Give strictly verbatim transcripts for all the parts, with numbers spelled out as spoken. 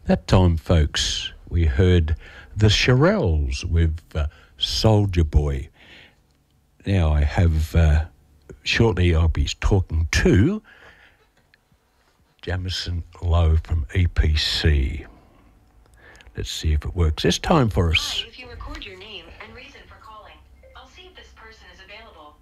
That time, folks, we heard the Shirelles with uh, Soldier Boy. Now I have, uh, shortly I'll be talking to Jamison Lowe from E P C. Let's see if it works this time for us. Hi, if you record your name and reason for calling, I'll see if this person is available.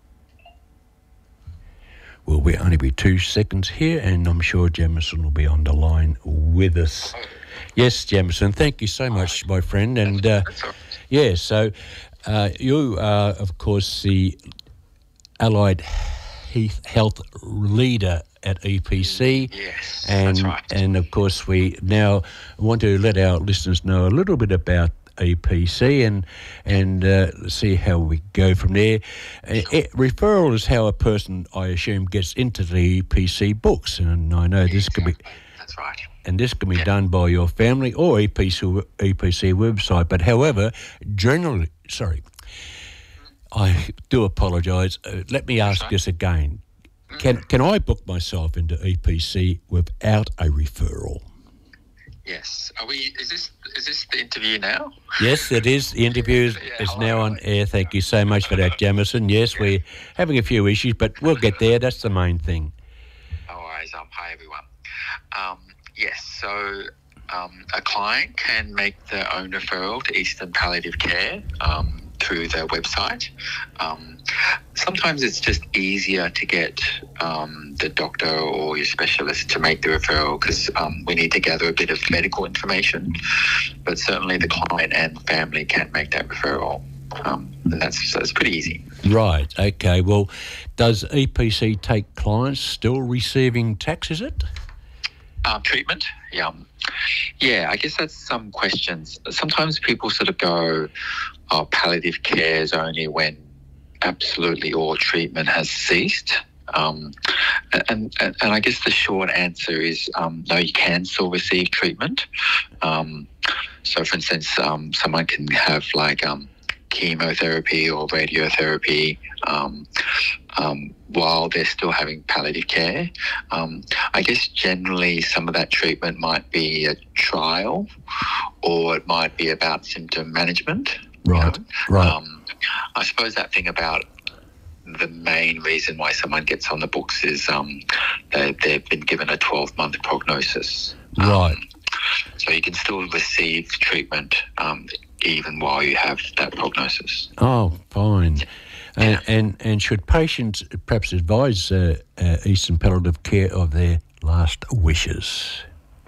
Well, we'll only be two seconds here, and I'm sure Jamison will be on the line with us. Yes, Jamison, thank you so much, my friend. And uh, yeah, so uh, you are, of course, the Allied Health leader at E P C. Yes, and, that's right. And, of course, we now want to let our listeners know a little bit about E P C and and uh, see how we go from there. Uh, it, referral is how a person, I assume, gets into the E P C books, and I know this could be... That's right. And this can be yeah. done by your family or E P C, E P C website. But however, generally, sorry, I do apologise. Uh, let me ask right. this again. Can can I book myself into E P C without a referral? Yes. Are we? Is this is this the interview now? Yes, it is. The interview yeah, is hello, now on air. Thank you so much for that, Jamison. Yes, yeah. we're having a few issues, but we'll get there. That's the main thing. No worries. Um, hi, everyone. Um, yes, so um, a client can make their own referral to Eastern Palliative Care um, through their website. Um, sometimes it's just easier to get um, the doctor or your specialist to make the referral because um, we need to gather a bit of medical information, but certainly the client and family can make that referral. Um, and that's, that's pretty easy. Right, okay. Well, does E P C take clients still receiving tax, is it? Um, treatment, yeah. Yeah, I guess that's some questions. Sometimes people sort of go, oh, palliative care is only when absolutely all treatment has ceased. Um, and, and, and I guess the short answer is um, no, you can still receive treatment. Um, so, for instance, um, someone can have like um, chemotherapy or radiotherapy um, um, while they're still having palliative care. Um, I guess generally some of that treatment might be a trial or it might be about symptom management. Right, you know? right. Um, I suppose that thing about the main reason why someone gets on the books is um, they, they've been given a twelve-month prognosis. Right. Um, so you can still receive treatment um, even while you have that prognosis. Oh, fine. Yeah. And, and and should patients perhaps advise uh, uh, Eastern Palliative Care of their last wishes?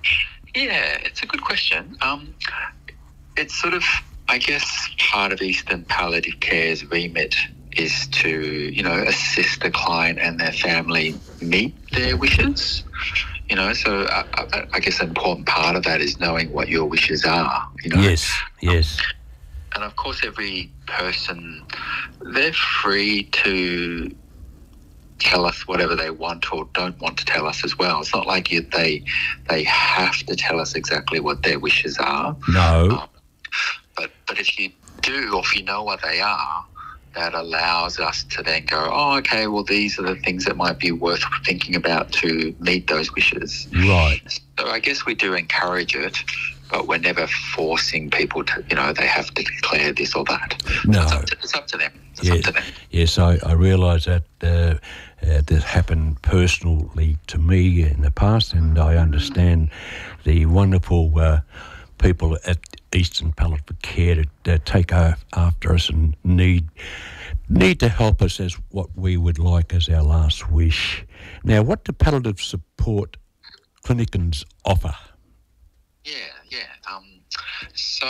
Yeah, it's a good question. Um, it's sort of, I guess, part of Eastern Palliative Care's remit is to, you know, assist the client and their family meet their wishes. You know, so I, I, I guess an important part of that is knowing what your wishes are. You know? Yes, yes. Um, and of course, every person, they're free to tell us whatever they want or don't want to tell us as well. It's not like you, they they have to tell us exactly what their wishes are. No. Um, but but if you do, or if you know what they are, that allows us to then go, oh, okay, well, these are the things that might be worth thinking about to meet those wishes. Right. So I guess we do encourage it, but we're never forcing people to, you know, they have to declare this or that. No. It's up to, it's up to them. It's yes, up to them. Yes, I, I realise that uh, uh, this happened personally to me in the past, and I understand the wonderful uh, people at Eastern Palliative Care to, to take after us and need need to help us as what we would like as our last wish. Now, what do palliative support clinicians offer? Yeah, yeah. Um, so,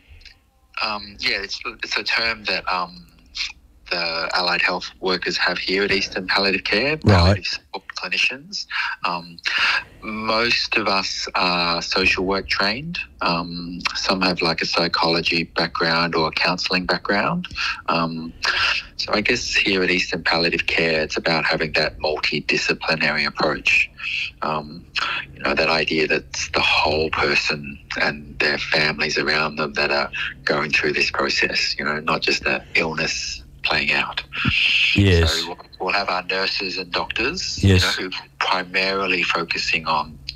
um, yeah, it's it's a term that um, the allied health workers have here at Eastern Palliative Care, palliative support clinicians. Um, most of us are social work trained. Um, some have like a psychology background or a counselling background. Um, so I guess here at Eastern Palliative Care, it's about having that multidisciplinary approach. Um, you know, that idea that it's the whole person and their families around them that are going through this process, you know, not just the illness playing out. Yes. So we'll, we'll have our nurses and doctors, yes. you know, who are primarily focusing on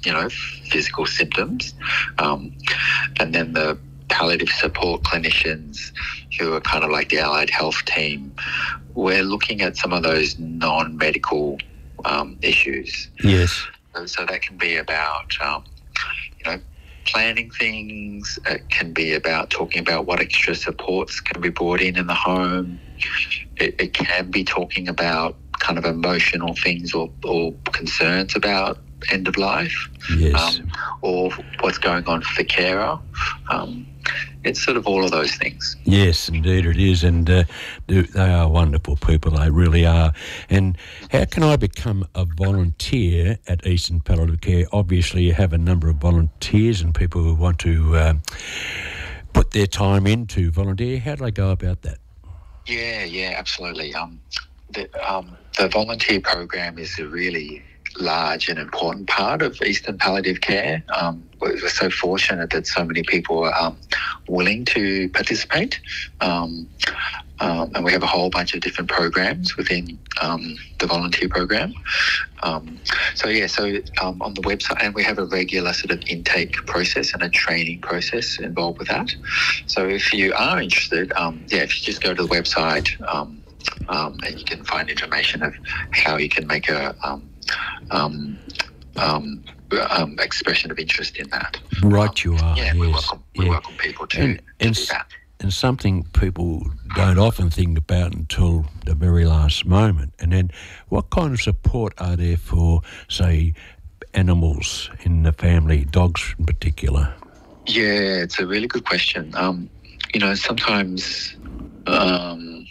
you know, physical symptoms. Um, and then the palliative support clinicians, who are kind of like the allied health team, we're looking at some of those non-medical um, issues. Yes. So, so that can be about, um, you know, planning things. It can be about talking about what extra supports can be brought in in the home. It, it can be talking about kind of emotional things or, or concerns about end of life. Yes. Um, or what's going on for the carer. Um, it's sort of all of those things. Yes, indeed it is, and uh, they they are wonderful people, they really are. And how can I become a volunteer at Eastern Palliative Care? Obviously you have a number of volunteers and people who want to um, put their time in to volunteer. How do they go about that? Yeah, yeah, absolutely. Um, the, um, the volunteer program is a really large and important part of Eastern Palliative Care. Um, we're so fortunate that so many people are um, willing to participate. Um, um, and we have a whole bunch of different programs within um, the volunteer program. Um, so, yeah, so um, on the website, and we have a regular sort of intake process and a training process involved with that. So if you are interested, um, yeah, if you just go to the website um, um, and you can find information of how you can make a um, um, um, um, expression of interest in that. Right, um, you are. Yeah, yes. we welcome, we yeah. welcome people to, and, to and, do that. And something people don't often think about until the very last moment. And then what kind of support are there for, say, animals in the family, dogs in particular? Yeah, it's a really good question. Um, you know, sometimes um,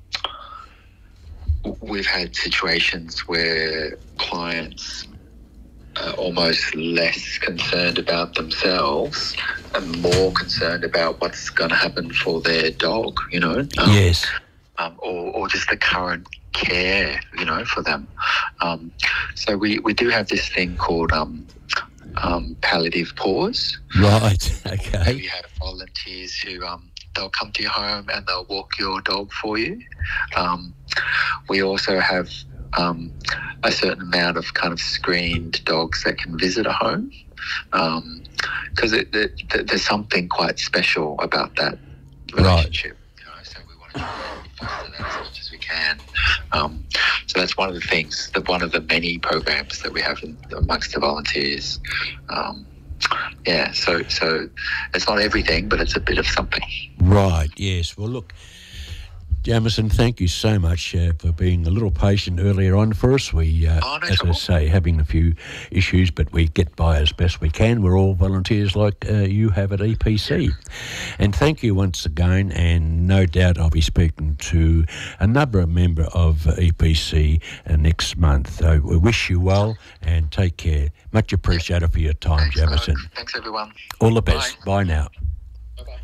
we've had situations where clients are almost less concerned about themselves and more concerned about what's going to happen for their dog, you know. Um, yes. Um, or, or just the current care, you know, for them. Um, so we, we do have this thing called um, um, palliative pause. Right, okay. We have volunteers who um, they'll come to your home and they'll walk your dog for you. Um, we also have um, a certain amount of kind of screened dogs that can visit a home, because um, it, it, it, there's something quite special about that relationship. Right. You know, so we want to try and foster that as much as we can. Um, so that's one of the things, that one of the many programs that we have in, amongst the volunteers. Um, yeah, so so it's not everything, but it's a bit of something. Right, yes. Well, look, Jamison, thank you so much uh, for being a little patient earlier on for us. We, uh, oh, no as trouble. I say, having a few issues, but we get by as best we can. We're all volunteers like uh, you have at E P C. And thank you once again, and no doubt I'll be speaking to another member of uh, E P C uh, next month. So we wish you well and take care. Much appreciated for your time, Thanks, Jamison. Mark. Thanks, everyone. All the best. Bye, Bye now. Bye-bye.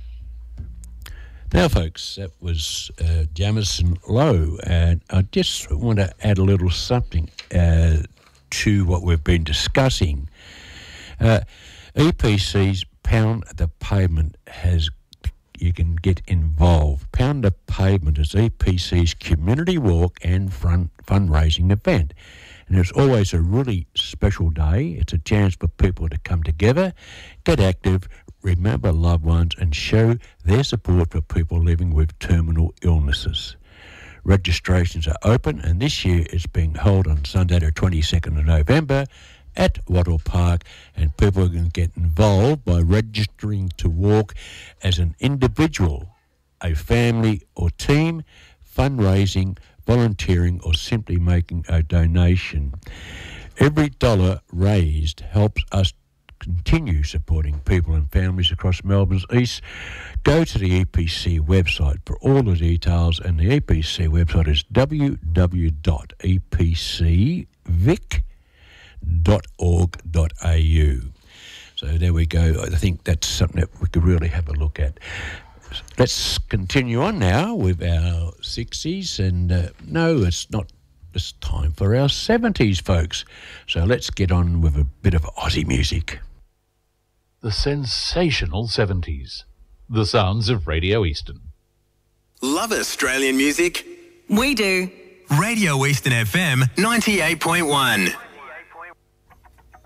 Now, folks, that was uh, Jamison Lowe, and I just want to add a little something uh, to what we've been discussing. Uh, E P C's Pound the Pavement has, you can get involved. Pound the Pavement is E P C's community walk and fund, fundraising event. And it's always a really special day. It's a chance for people to come together, get active, remember loved ones, and show their support for people living with terminal illnesses. Registrations are open, and this year it's being held on Sunday the twenty-second of November at Wattle Park, and people can get involved by registering to walk as an individual, a family or team, fundraising, volunteering, or simply making a donation. Every dollar raised helps us continue supporting people and families across Melbourne's east. Go to the E P C website for all the details, and the E P C website is w w w dot e p c vic dot org dot a u. So there we go. I think that's something that we could really have a look at. Let's continue on now with our sixties, and uh, no, it's not this time for our seventies, folks. So let's get on with a bit of Aussie music. The sensational seventies. The sounds of Radio Eastern. Love Australian music? We do. Radio Eastern F M ninety-eight point one.